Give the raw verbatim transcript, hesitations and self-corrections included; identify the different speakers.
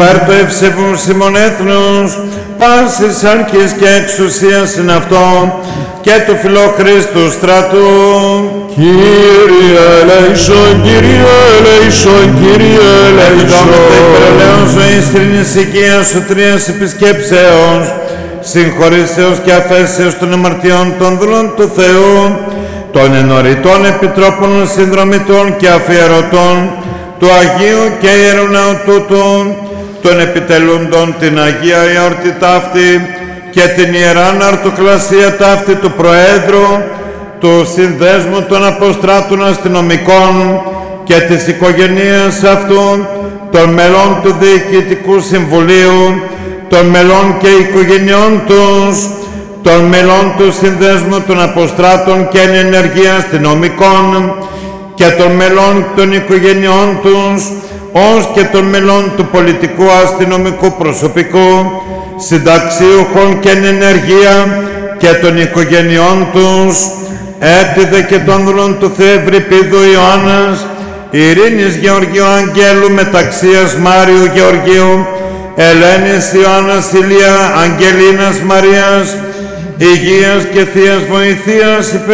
Speaker 1: υπέρ του ευσεβού ημών έθνους, πάσης αρχής και εξουσίας είναι αυτό, και του φιλοχρίστου στρατού.
Speaker 2: Κύριε ελέησον, Κύριε ελέησον, Κύριε ελέησον.
Speaker 1: Ευχόμαστε υπερελαίων ζωής θρήνης οικίας σου τρίας επισκέψεως, συγχωρήσεως και αφέσεως των αμαρτιών των δούλων του Θεού, των ενωριτών επιτρόπων συνδρομητών και αφιερωτών του Αγίου και Ιερού Ναού τούτου, των επιτελούντων την Αγία εορτή ταύτη και την Ιεράν Αρτοκλασία ταύτη του Προέδρου, του Συνδέσμου των Αποστράτων Αστυνομικών και της οικογενείας αυτού, των μελών του Διοικητικού Συμβουλίου, των μελών και οικογενειών τους, των μελών του Συνδέσμου των Αποστράτων και ενεργεία αστυνομικών και των μελών των οικογενειών τους, ως και των μελών του πολιτικού αστυνομικού προσωπικού, συνταξίουχων και ενεργεία και των οικογενειών τους, έτιδε και των δούλων του Θεού Ευρυπίδου Ιωάννας, Ειρήνης Γεωργίου Αγγέλου, Μεταξίας Μάριου Γεωργίου, Ελένης Ιωάννας Ηλία, Αγγελίνας Μαρίας, υγείας και θείας βοηθείας